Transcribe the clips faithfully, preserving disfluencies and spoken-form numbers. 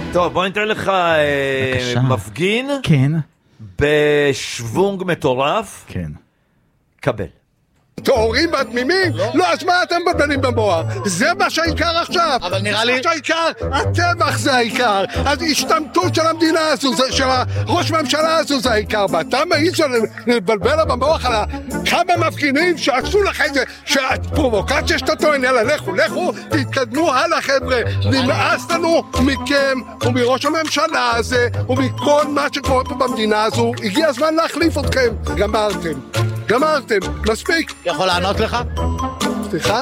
טוב, בוא ניתן לך אה, מפגין. כן. בשוונג מטורף. כן. קבל. תאורים בתמימים? לא, אז מה אתם בדלים במוח? זה מה שהעיקר עכשיו. אבל נראה לי... זה שהעיקר, הטבח זה העיקר. אז השתמטות של המדינה הזו, של ראש ממשלה הזו זה העיקר. ואתה מעיז לבלבל במוח על כמה מפגינים שעשו לך את זה, שהפרובוקציה שאתה טוען, יאללה, לכו, לכו, תתקדמו הלאה חבר'ה. נמאס לנו מכם ומראש הממשלה הזה ומכל מה שקורה פה במדינה הזו. הגיע הזמן להחליף אתכם. גמרתם. גמרתם. מספיק. יכול לענות לך? סליחה?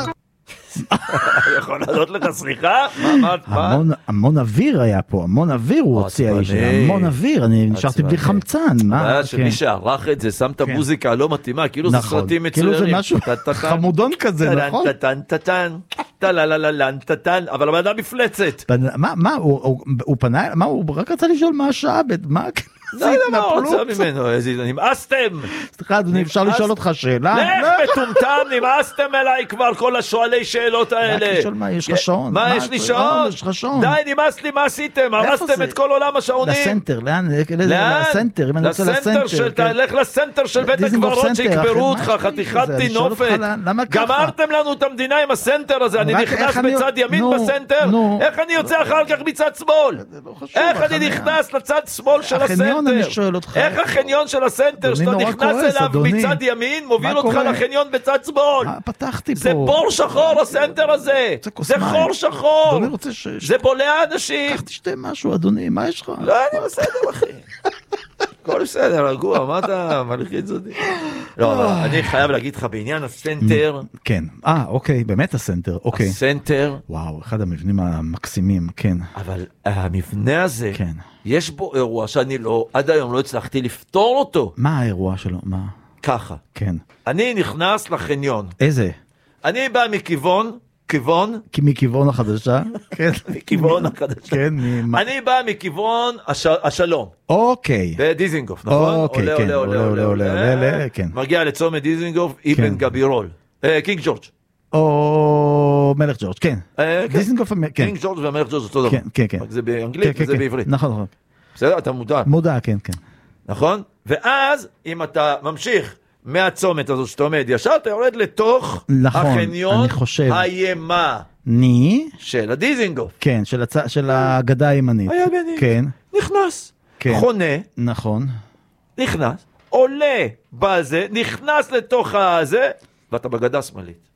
יכול לענות לך סליחה? המון אוויר היה פה, המון אוויר הוא הוציא האיש, המון אוויר, אני נשארתי בלי חמצן. שמי שערך את זה שם את המוזיקה הלא מתאימה, כאילו זה סרטים מצוירים. כאילו זה משהו חמודון כזה, נכון? טטן טטן טללללן טטן, אבל הבן אדם מפלצת. מה, הוא פנה, מה, הוא רק רצה לשאול מה השעה, מה? לא, לא, מה רוצה ממנו? נמאסתם. סליחה, אדוני, אפשר לשאול אותך שאלה? לך מטומטם, נמאסתם אליי כבר כל השואלי שאלות האלה. מה, יש לך שעון? מה, יש לי שעון? די, נמאס לי, מה עשיתם? הרסתם את כל עולם השעונים. לסנטר, לאן? לסנטר, אם אני רוצה לסנטר. לך לסנטר של בית הקברות שיקברו אותך, חתיכת תינופת. גמרתם לנו את המדינה עם הסנטר הזה, אני נכנס בצד ימין בסנטר, איך אני יוצא אחר כך מצד שמאל? איך אני נכנס לצד שמאל של הסנטר? איך החניון של הסנטר שאתה נכנס אליו מצד ימין מוביל אותך לחניון בצד שמאל? פתחתי פה. זה בור שחור הסנטר הזה. זה חור שחור. זה בולע אנשים. קח תשתה משהו אדוני, מה יש לך? לא, אני בסדר אחי. הכל בסדר, רגוע, מה אתה מלחיץ אותי? לא, אבל אני חייב להגיד לך בעניין הסנטר. כן, אה, אוקיי, באמת הסנטר, אוקיי. הסנטר. וואו, אחד המבנים המקסימים, כן. אבל המבנה הזה, יש בו אירוע שאני לא, עד היום לא הצלחתי לפתור אותו. מה האירוע שלו? מה? ככה. כן. אני נכנס לחניון. איזה? אני בא מכיוון, כיוון. מכיוון החדשה. כן. מכיוון החדשה. כן. אני בא מכיוון השלום. אוקיי. בדיזינגוף, נכון? אוקיי, כן. עולה, עולה, עולה, עולה, כן. מגיע לצומת דיזינגוף, אבן גבירול. קינג ג'ורג'. או מלך ג'ורג', כן. דיזינגוף, כן. קינג ג'ורג' והמלך ג'ורג' אותו דבר. כן, כן, כן. זה באנגלית וזה בעברית. נכון, נכון. בסדר, אתה מודע. מודע, כן, כן. נכון? ואז, אם אתה ממשיך מהצומת הזו שאתה עומד ישר, אתה יורד לתוך החניון הימה. ני? של הדיזינגוף. כן, של הגדה הימנית. הימנית. כן. נכנס. חונה. נכון. נכנס. עולה בזה, נכנס לתוך הזה, ואתה בגדה שמאלית.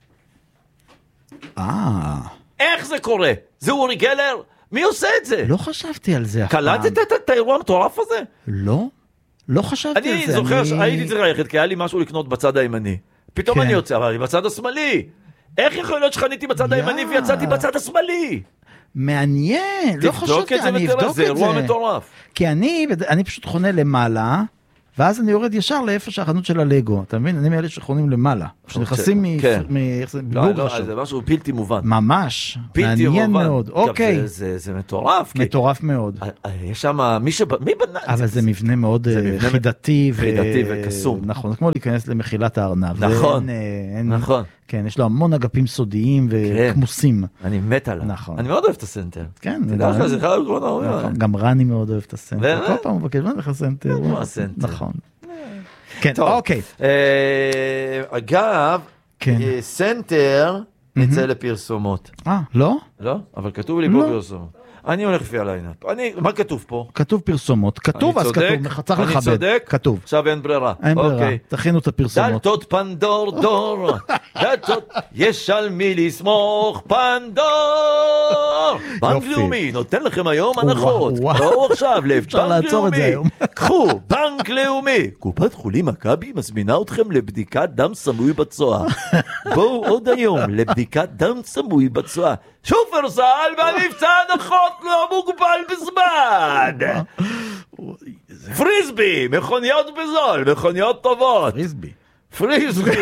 אה. איך זה קורה? זה אורי גלר? מי עושה את זה? לא חשבתי על זה אף פעם. קלטת את האירוע המטורף הזה? לא. לא חשבתי על זה. אני זוכר שהייתי צריך ללכת, כי היה לי משהו לקנות בצד הימני. פתאום אני יוצא, אבל אני בצד השמאלי. איך יכול להיות שחניתי בצד הימני ויצאתי בצד השמאלי? מעניין. לא חשבתי, אני אבדוק את זה. זה אירוע מטורף. כי אני פשוט חונה למעלה, ואז אני יורד ישר לאיפה שהחנות של הלגו. אתה מבין? אני מאלה שחונים למעלה. שנכנסים מבוג רשו. זה משהו בלתי מובן. ממש. מעניין מאוד. אוקיי. זה מטורף. מטורף מאוד. יש שם מי שבנה... מי בנה? אבל זה מבנה מאוד חידתי. חידתי וקסום. נכון. כמו להיכנס למחילת הארנב. נכון. נכון. כן, יש לו המון אגפים סודיים וכמוסים. אני מת עליו. נכון. אני מאוד אוהב את הסנטר. כן. תדע לך, זה חייב לקרוא נאורי. גם רני מאוד אוהב את הסנטר. כל פעם הוא מבקש, מה לך הסנטר? נכון. כן, אוקיי. אגב, סנטר נצא לפרסומות. אה, לא? לא, אבל כתוב לי פה פרסומות. אני הולך לפי הליינאפ. מה כתוב פה? כתוב פרסומות. כתוב, אז כתוב. צריך לכבד. אני צודק? כתוב. עכשיו אין ברירה. אין ברירה. תכינו את הפרסומות. דלתות פנדור דור. דלתות, יש על מי לסמוך פנדור. בנק לאומי, נותן לכם היום הנחות. בואו עכשיו לבנק לאומי. קחו, בנק לאומי. קופת חולים מכבי מזמינה אתכם לבדיקת דם סמוי בצואה. בואו עוד היום לבדיקת דם סמוי בצואה. שופרסל במבצע הנחות לא מוגבל בזמן. פריסבי, מכוניות בזול, מכוניות טובות. פריסבי. פריסבי.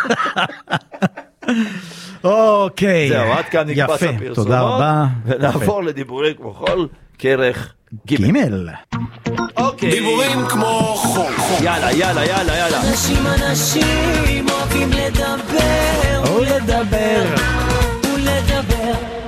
אוקיי. זהו, עד כאן נקפץ הפרסומות. יפה, תודה רבה. ונעבור לדיבורים כמו כל כרך גימל. אוקיי. דיבורים כמו חול. יאללה, יאללה, יאללה, יאללה. אנשים אנשים אוהבים לדבר ולדבר. ולדבר.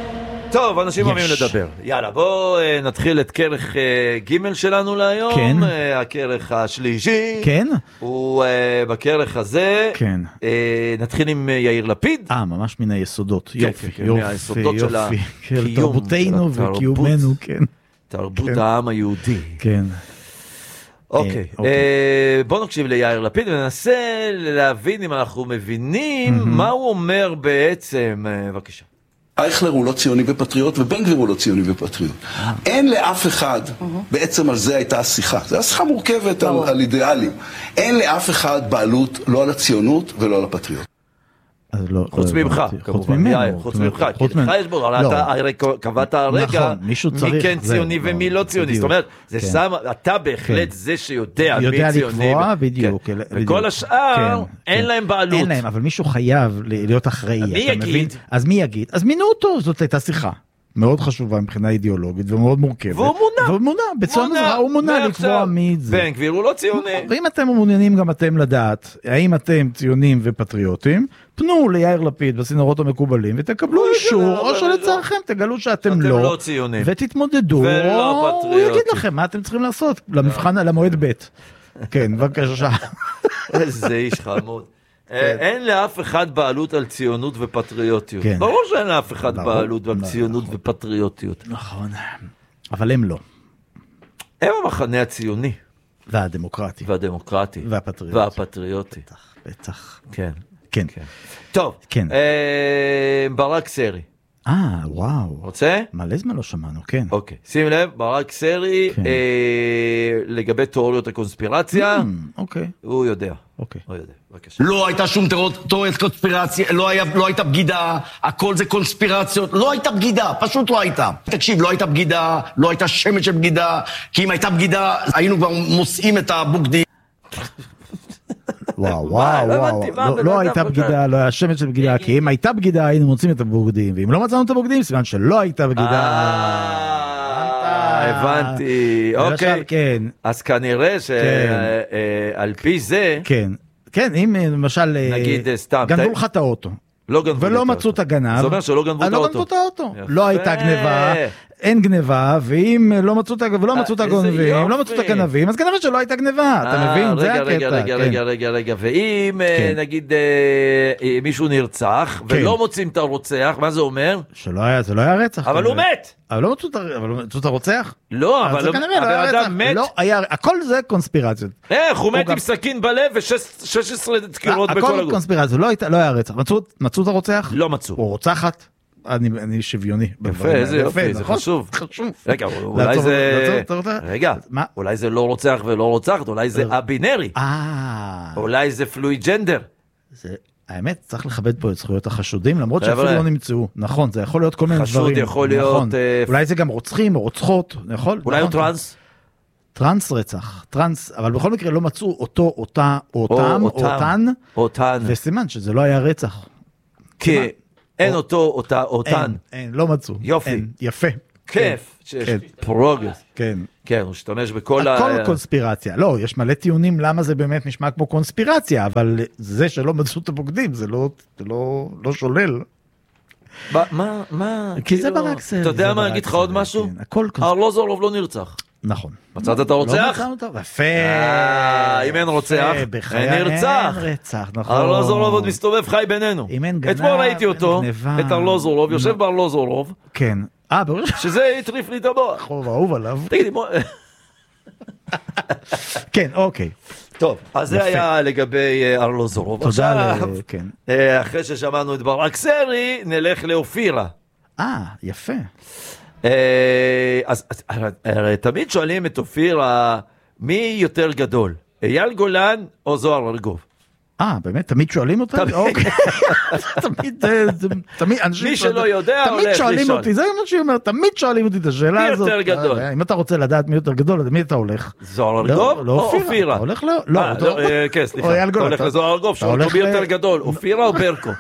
טוב, אנשים אוהבים לדבר. יאללה, בואו נתחיל את כרך ג' שלנו להיום. כן. הכרך השלישי. כן. הוא בכרך הזה. כן. נתחיל עם יאיר לפיד. אה, ממש מן היסודות. כן, יופי, כן, יופי, מהיסודות של יופי. הקיום, של תרבותנו של התרבות. וקיומנו, כן. תרבות כן. העם היהודי. כן. אוקיי, אוקיי. בואו נקשיב ליאיר לפיד וננסה להבין אם אנחנו מבינים מה הוא אומר בעצם. בבקשה. אייכלר הוא לא ציוני ופטריוט, ובן גביר הוא לא ציוני ופטריוט. אין לאף אחד, בעצם על זה הייתה השיחה. זו השיחה מורכבת על, על אידיאלים. אין לאף אחד בעלות לא על הציונות ולא על הפטריוט. חוץ ממך, כמובן, יאיר, חוץ ממך, כי לך יש בו, אתה הרי קבעת הרגע מי כן ציוני ומי לא ציוני, זאת אומרת, אתה בהחלט זה שיודע מי ציוני, יודע לקבוע, בדיוק, וכל השאר אין להם בעלות. אין להם, אבל מישהו חייב להיות אחראי, מי יגיד? אז מי יגיד? אז מינו אותו, זאת הייתה שיחה. מאוד חשובה מבחינה אידיאולוגית ומאוד מורכבת. והוא מונה. והוא מונה, בצורה מזרחה, הוא מונה לקבוע מי זה. בן גביר הוא לא ציוני. ואם אתם מעוניינים גם אתם לדעת, האם אתם ציונים ופטריוטים, פנו ליאיר לפיד בסינורות המקובלים, ותקבלו אישור, או שלצערכם תגלו שאתם לא, ותתמודדו, או הוא יגיד לכם מה אתם צריכים לעשות, למבחן על המועד ב'. כן, בבקשה. איזה איש חמוד. אין לאף אחד בעלות על ציונות ופטריוטיות. ברור שאין לאף אחד בעלות על ציונות ופטריוטיות. נכון. אבל הם לא. הם המחנה הציוני. והדמוקרטי. והדמוקרטי. והפטריוטי. והפטריוטי. בטח, בטח. כן. כן. טוב. כן. ברק סרי. אה, וואו. רוצה? מלא זמן לא שמענו, כן. אוקיי. שים לב, ברק סרי, לגבי תיאוריות הקונספירציה, אוקיי. הוא יודע. אוקיי. הוא יודע. בבקשה. לא הייתה שום תיאוריית קונספירציה, לא, היה, לא הייתה בגידה, הכל זה קונספירציות, לא הייתה בגידה, פשוט לא הייתה. תקשיב, לא הייתה בגידה, לא הייתה שמץ של בגידה, כי אם הייתה בגידה, היינו כבר מוסעים את הבוגדים. וואו, וואו, וואו, לא הייתה בגידה, לא היה שמץ של בגידה, כי אם הייתה בגידה היינו מוצאים את הבוגדים, ואם לא מצאנו את הבוגדים, סימן שלא הייתה בגידה. הבנתי, אוקיי. אז כנראה שעל פי זה... כן, כן, אם למשל... נגיד סתם... גנבו לך את האוטו. ולא מצאו את הגנב. זה אומר שלא גנבו את האוטו. לא גנבו את האוטו. לא הייתה גנבה, אין גנבה, ואם לא מצאו את הגנבים, לא מצאו את הגנבים, אז כנראה שלא הייתה גנבה, אתה מבין? זה הקטע. רגע, רגע, רגע, רגע, רגע, ואם נגיד מישהו נרצח, ולא מוצאים את הרוצח, מה זה אומר? שלא היה, זה לא היה רצח. אבל הוא מת! אבל לא מצאו את הרוצח? לא, אבל האדם מת. הכל זה קונספירציות. איך, הוא מת עם סכין בלב ו-שש עשרה דקירות בכל הגוף. הכל קונספירציות, לא היה רצח. מצאו את הרוצח? לא מצאו. או רוצחת? אני שוויוני. יפה, איזה יופי, זה חשוב. רגע, אולי זה... רגע, אולי זה לא רוצח ולא רוצחת, אולי זה א-בינארי. אולי זה פלואיד ג'נדר. האמת, צריך לכבד פה את זכויות החשודים, למרות שאפילו לא נמצאו. נכון, זה יכול להיות כל מיני דברים. חשוד יכול להיות... אולי זה גם רוצחים או רוצחות, נכון? אולי הוא טרנס? טרנס רצח, טרנס, אבל בכל מקרה לא מצאו אותו, אותה, אותם, אותן, אותן. וסימן שזה לא היה רצח. כי אין אותו, אותה, אותן. אין, לא מצאו. יופי. יפה. כיף. שיש פרוגרס. כן. כן, הוא משתמש בכל ה... הכל קונספירציה. לא, יש מלא טיעונים למה זה באמת נשמע כמו קונספירציה, אבל זה שלא מצאו את הבוגדים, זה לא שולל. מה, מה? כי זה ברק סרי. אתה יודע מה, אגיד לך עוד משהו? ארלוזורוב לא נרצח. נכון. מצאת את הרוצח? לא מצאנו אותו. יפה. אם אין רוצח, אין נרצח. אין רצח, נכון. ארלוזורוב עוד מסתובב חי בינינו. אם אין גנב, אתמול ראיתי אותו, את ארלוזורוב, יושב בארלוזורוב. כן. אה, ברור. שזה יטריף לי את המוח. חוב אהוב עליו. תגידי, בוא... כן, אוקיי. טוב, אז זה היה לגבי ארלוזורוב. תודה, כן. אחרי ששמענו את ברק סרי, נלך לאופירה. אה, יפה. אז תמיד שואלים את אופירה, מי יותר גדול? אייל גולן או זוהר ארגוב? אה, באמת? תמיד שואלים אותם? תמיד, תמיד, מי שלא יודע, הולך לשאול. תמיד שואלים אותי, זה מה שהיא אומרת, תמיד שואלים אותי את השאלה הזאת. מי יותר גדול? אם אתה רוצה לדעת מי יותר גדול, למי אתה הולך? זוהר ארגוב או אופירה? אתה הולך לא, לא. כן, סליחה, אתה הולך לזוהר ארגוב, שאולו מי יותר גדול, אופירה או ברקו?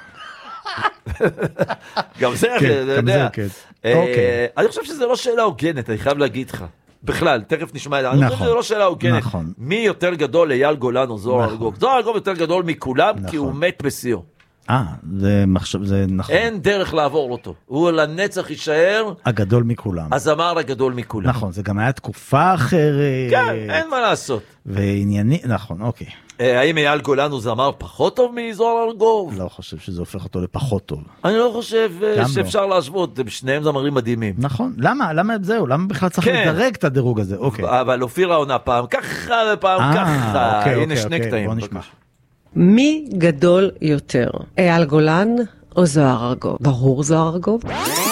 גם זה, אתה יודע. אני חושב שזה לא שאלה הוגנת, אני חייב להגיד לך. בכלל, תכף נשמע את זה. אני חושב שזה לא שאלה הוגנת. מי יותר גדול, אייל גולן או זוהר ארגוב? זוהר ארגוב יותר גדול מכולם, כי הוא מת בסיור. אה, זה מחשב, זה נכון. אין דרך לעבור אותו. הוא לנצח יישאר. הגדול מכולם. הזמר הגדול מכולם. נכון, זה גם היה תקופה אחרת. כן, אין מה לעשות. וענייני, נכון, אוקיי. האם אייל גולן הוא זמר פחות טוב מזוהר ארגוב? לא חושב שזה הופך אותו לפחות טוב. אני לא חושב שאפשר להשוות, שניהם זמרים מדהימים. נכון, למה? למה זהו? למה בכלל צריך לדרג את הדירוג הזה? אוקיי. אבל אופירה עונה פעם ככה ופעם ככה. הנה שני קטעים. בוא נשמע. מי גדול יותר? אייל גולן או זוהר ארגוב? ברור זוהר ארגוב.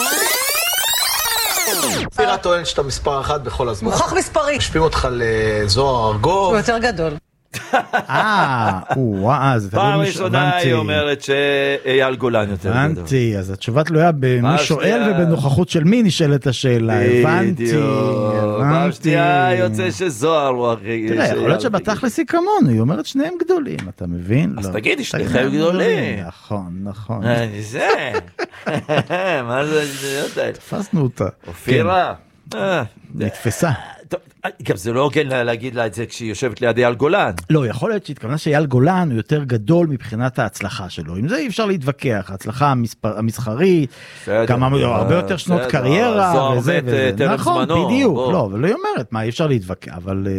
אופירה טוען שאתה מספר אחת בכל הזמן. מוכח מספרי. משפיעים אותך לזוהר ארגוב. הוא יותר גדול. אה, וואו, זה פעם ראשונה היא אומרת שאייל גולן יותר גדול. הבנתי, אז התשובה תלויה במי שואל ובנוכחות של מי נשאלת השאלה. הבנתי, פעם שנייה יוצא שזוהר הוא הכי... תראה, יכול להיות שבתכלס היא כמונו, היא אומרת שניהם גדולים, אתה מבין? אז תגידי, שניכם גדולים. נכון, נכון. זה, מה זה? תפסנו אותה. אופירה. נתפסה. גם זה לא הוגן להגיד לה את זה כשהיא יושבת ליד אייל גולן. לא, יכול להיות שהתכוונה שאייל גולן הוא יותר גדול מבחינת ההצלחה שלו. עם זה אי אפשר להתווכח. ההצלחה המסחרית, גם הרבה יותר שנות קריירה. זוהר מת טרם זמנו. נכון, בדיוק. לא, אבל היא אומרת, מה, אי אפשר להתווכח, אבל...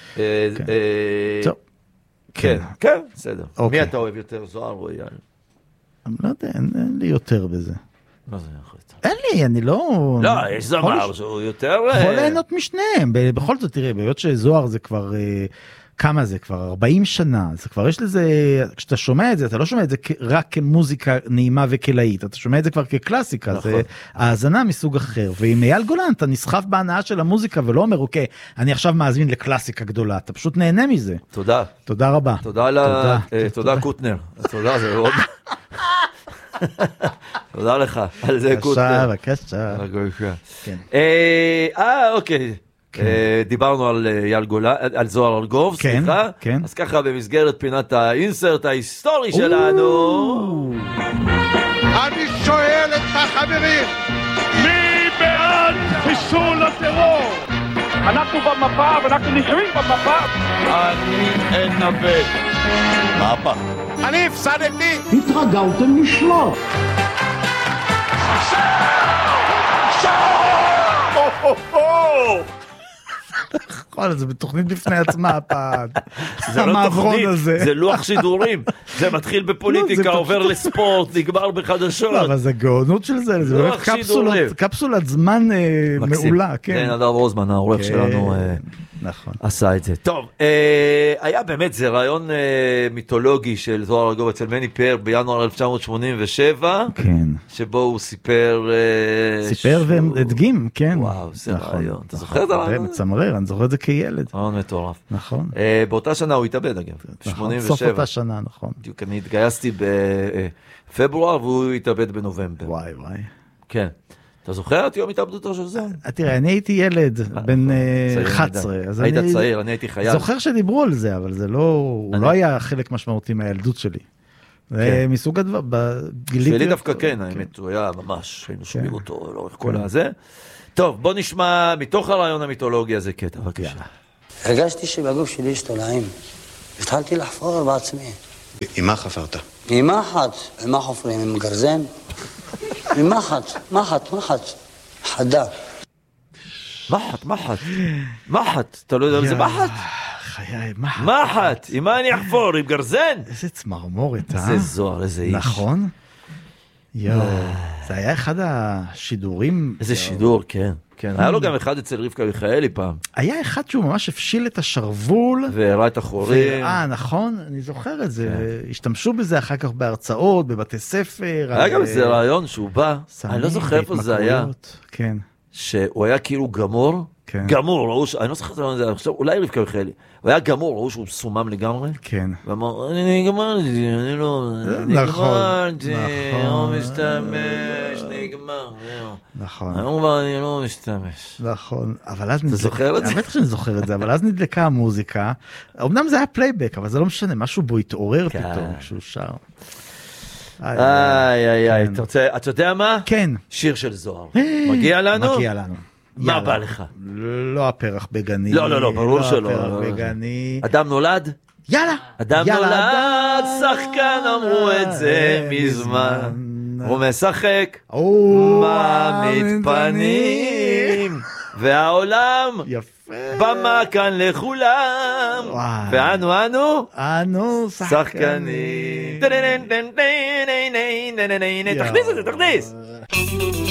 כן, כן, בסדר. מי אתה אוהב יותר, זוהר או אייל? אני לא יודע, אין לי יותר בזה. מה זה יכול? אין לי, אני לא... לא, יש זמר שהוא יותר... יכול ליהנות משניהם. בכל זאת, תראה, בהיות שזוהר זה כבר... כמה זה? כבר ארבעים שנה. זה כבר יש לזה... כשאתה שומע את זה, אתה לא שומע את זה רק כמוזיקה נעימה וכלאית. אתה שומע את זה כבר כקלאסיקה. נכון. זה האזנה מסוג אחר. ועם אייל גולן, אתה נסחף בהנאה של המוזיקה, ולא אומר, אוקיי, אני עכשיו מאזין לקלאסיקה גדולה. אתה פשוט נהנה מזה. תודה. תודה רבה. תודה ל... תודה קוטנר. תודה, זה מאוד... תודה לך על זה קוטנר. בבקשה, בבקשה. אה, אוקיי. דיברנו על אייל גולן, על זוהר ארגוב, סליחה. אז ככה במסגרת פינת האינסרט ההיסטורי שלנו. אני שואל את החברים, מי בעד חיסול הטרור? אנחנו במפה ואנחנו נשארים במפה. אני אנבד. מה הפך? אני הפסדתי. התרגלתם לשלוט. זה בתוכנית בפני עצמה הפעד. זה לא תוכנית, זה לוח שידורים. זה מתחיל בפוליטיקה, עובר לספורט, נגמר בחדשות. לא, אבל זה גאונות של זה, זה באמת קפסולת זמן מעולה. כן, אדר רוזמן, העורך שלנו עשה את זה. טוב, היה באמת, זה רעיון מיתולוגי של זוהר ארגוב אצל מני פאר בינואר אלף תשע מאות שמונים ושבע, שבו הוא סיפר... סיפר והדגים, כן. וואו, זה רעיון. אתה זוכר את הרעיון? זה מצמרר, אני זוכר את זה כילד. רעיון מטורף. נכון. באותה שנה הוא התאבד, אגב. נכון, סוף אותה שנה, נכון. בדיוק, אני התגייסתי בפברואר, והוא התאבד בנובמבר. וואי, וואי. כן. אתה זוכר את יום התאבדותו של זוהר? תראה, אני הייתי ילד, בן אחת עשרה. היית צעיר, אני הייתי חייל. זוכר שדיברו על זה, אבל זה לא, הוא לא היה חלק משמעותי מהילדות שלי. זה מסוג הדבר, בגיליתי... שלי דווקא כן, האמת, הוא היה ממש, היינו שומעים אותו לאורך כל הזה. טוב, בוא נשמע מתוך הרעיון המיתולוגי הזה קטע, בבקשה. הרגשתי שבגוף שלי יש תולעים. התחלתי לחפור בעצמי. עם מה חפרת? עם מחט. עם מה חופרים? עם גרזן? עם מחט, מחט, מחט. חדה. מחט, מחט. מחט. אתה לא יודע על זה מחט? חיי, מחט. מחט. עם מה אני אחפור? עם גרזן? איזה צמרמורת, אה? איזה זוהר, איזה איש. נכון? יואו, זה היה אחד השידורים... איזה שידור, כן. כן, היה לו גם אחד אצל רבקה מיכאלי פעם. היה אחד שהוא ממש הפשיל את השרוול. והראה את החורים. אה, נכון, אני זוכר את זה. השתמשו בזה אחר כך בהרצאות, בבתי ספר. היה גם איזה רעיון שהוא בא, אני לא זוכר איפה זה היה. כן. שהוא היה כאילו גמור. גמור, אני לא זוכר את זה, עכשיו אולי רבקה מיכאלי. הוא היה גמור, ראו שהוא סומם לגמרי. כן. ואמר, אני גמרתי, אני לא... גמרתי, לא משתמש, נגמר. נכון. היום כבר אני לא משתמש. נכון. אבל אז... אתה זוכר את זה? בטח שאני זוכר את זה, אבל אז נדלקה המוזיקה. אמנם זה היה פלייבק, אבל זה לא משנה, משהו בו התעורר פתאום כשהוא שר. איי, איי, איי. אתה יודע מה? כן. שיר של זוהר. מגיע לנו? מגיע לנו. מה בא לך? לא הפרח בגני. לא, לא, לא, ברור שלא. הפרח בגני. אדם נולד? יאללה. אדם נולד שחקן, אמרו את זה מזמן. הוא משחק, מעמיד פנים, והעולם במה כאן לכולם, ואנו אנו אנו שחקנים. תכניס את זה, תכניס.